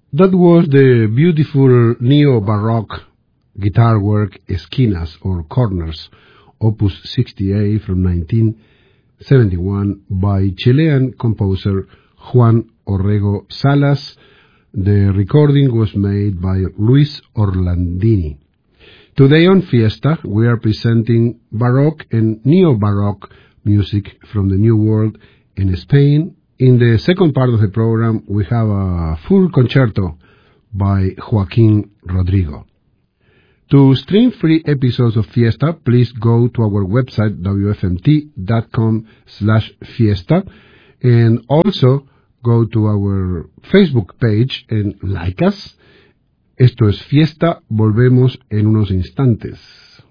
That was the beautiful neo-Baroque guitar work Esquinas or Corners, Opus 68 from 1971 by Chilean composer Juan Orrego Salas. The recording was made by Luis Orlandini. Today on Fiesta, we are presenting Baroque and Neo-Baroque music from the New World in Spain. In the second part of the program, we have a full concerto by Joaquín Rodrigo. To stream free episodes of Fiesta, please go to our website, wfmt.com/fiesta, and also go to our Facebook page and like us. Esto es Fiesta, volvemos en unos instantes.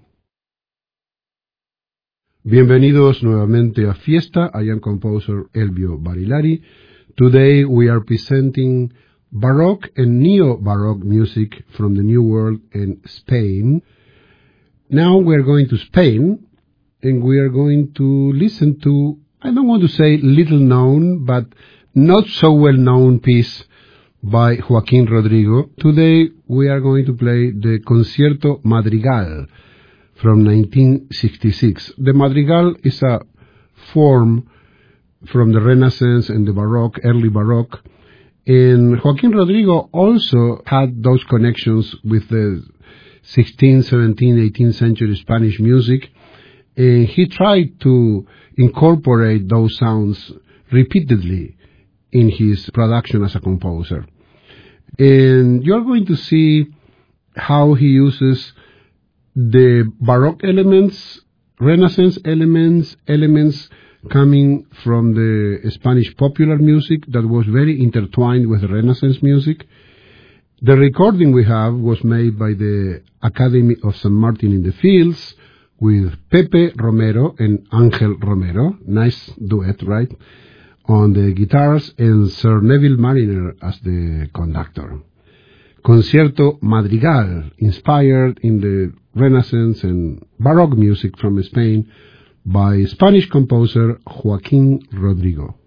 Bienvenidos nuevamente a Fiesta. I am composer Elvio Barilari. Today we are presenting Baroque and Neo-Baroque music from the New World in Spain. Now we are going to Spain, and we are going to listen to, I don't want to say little known, but not so well known piece by Joaquín Rodrigo. Today we are going to play the Concierto Madrigal from 1966. The madrigal is a form from the Renaissance and the Baroque, early Baroque, and Joaquín Rodrigo also had those connections with the 16th, 17th, 18th century Spanish music, and he tried to incorporate those sounds repeatedly in his production as a composer. And you're going to see how he uses the Baroque elements, Renaissance elements coming from the Spanish popular music that was very intertwined with Renaissance music. The recording we have was made by the Academy of San Martin in the Fields with Pepe Romero and Ángel Romero. Nice duet, right? On the guitars, and Sir Neville Mariner as the conductor. Concierto Madrigal, inspired in the Renaissance and Baroque music from Spain by Spanish composer Joaquín Rodrigo.